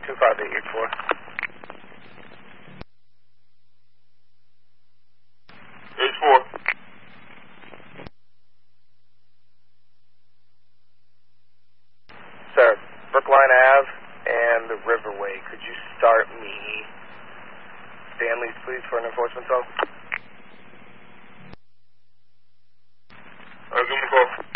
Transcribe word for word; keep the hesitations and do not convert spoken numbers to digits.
two five eight eight four. eight four. Sir, Brookline Ave and the Riverway. Could you start me Stanley's, please, for an enforcement call? Uh, give me a call.